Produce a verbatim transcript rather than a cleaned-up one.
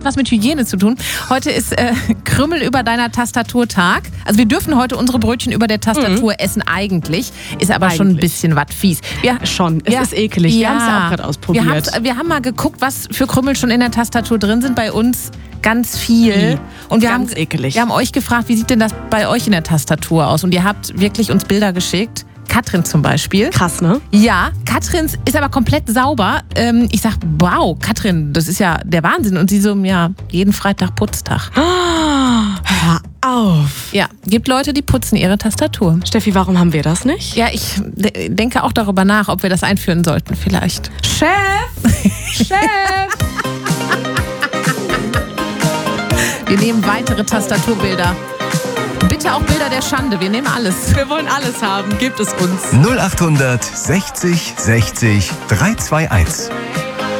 was mit Hygiene zu tun. Heute ist äh, Krümmel über deiner Tastatur-Tag. Also wir dürfen heute unsere Brötchen über der Tastatur mhm. essen eigentlich. Ist aber eigentlich schon ein bisschen was fies. Wir, schon, es ja, ist eklig. Wir ja, haben es ja auch gerade ausprobiert. Wir, wir haben mal geguckt, was für Krümmel schon in der Tastatur drin sind. Bei uns ganz viel. Mhm. Und wir ganz haben, ekelig. wir haben euch gefragt, wie sieht denn das bei euch in der Tastatur aus? Und ihr habt wirklich uns Bilder geschickt. Katrin zum Beispiel. Krass, ne? Ja, Katrin ist aber komplett sauber. Ähm, ich sag, wow, Katrin, das ist ja der Wahnsinn. Und sie so, ja, jeden Freitag Putztag. Hör auf. Ja, gibt Leute, die putzen ihre Tastatur. Steffi, warum haben wir das nicht? Ja, ich de- denke auch darüber nach, ob wir das einführen sollten vielleicht. Chef! Chef! Wir nehmen weitere Tastaturbilder. Bitte auch Bilder der Schande, wir nehmen alles. Wir wollen alles haben, gebt es uns. null acht sechzig sechzig drei zwei eins.